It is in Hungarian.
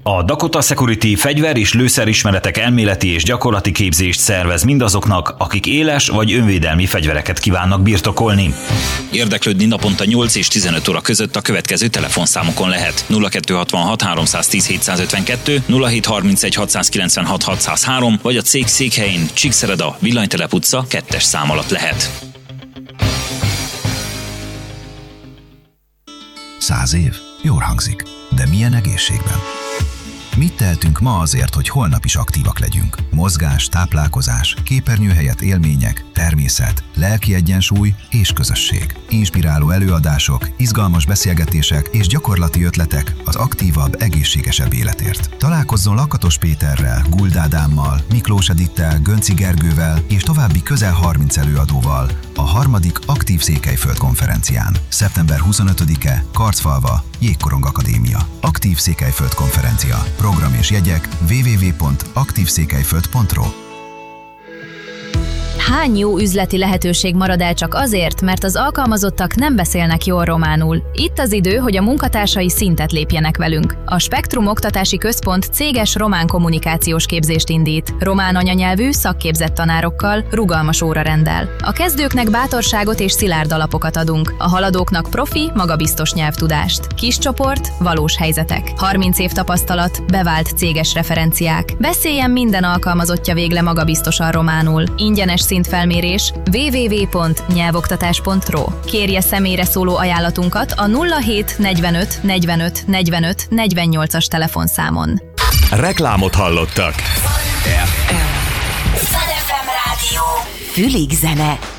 A Dakota Security fegyver- és lőszerismeretek elméleti és gyakorlati képzést szervez mindazoknak, akik éles vagy önvédelmi fegyvereket kívánnak birtokolni. Érdeklődni naponta 8 és 15 óra között a következő telefonszámokon lehet: 0266 310 752, 0731 696 603, vagy a cég székhelyén Csíkszereda, Villanytelep utca 2-es szám alatt lehet. 100 év? Jól hangzik. De milyen egészségben? Mit tehetünk ma azért, hogy holnap is aktívak legyünk? Mozgás, táplálkozás, képernyő helyett élmények, természet, lelki egyensúly és közösség. Inspiráló előadások, izgalmas beszélgetések és gyakorlati ötletek az aktívabb, egészségesebb életért. Találkozzon Lakatos Péterrel, Guld Ádámmal, Miklós Edittel, Gönci Gergővel és további közel 30 előadóval a 3. Aktív Székelyföld konferencián. Szeptember 25-e, Karcfalva, Jégkorong Akadémia. Aktív Székelyföld konferencia. Program és jegyek www.aktívszékelyföld.ro. Hány jó üzleti lehetőség marad el csak azért, mert az alkalmazottak nem beszélnek jól románul? Itt az idő, hogy a munkatársai szintet lépjenek velünk. A Spektrum Oktatási Központ céges román kommunikációs képzést indít. Román anyanyelvű, szakképzett tanárokkal, rugalmas órarenddel. A kezdőknek bátorságot és szilárd alapokat adunk. A haladóknak profi, magabiztos nyelvtudást. Kis csoport, valós helyzetek. 30 év tapasztalat, bevált céges referenciák. Beszéljen minden alkalmazottja végle magabiztosan románul. Ingyenes szintfelmérés www.nyelvoktatás.ro. Kérje személyre szóló ajánlatunkat a 07 45 45 45 48-as telefonszámon. Reklámot hallottak. FM Rádió. Fülig zene.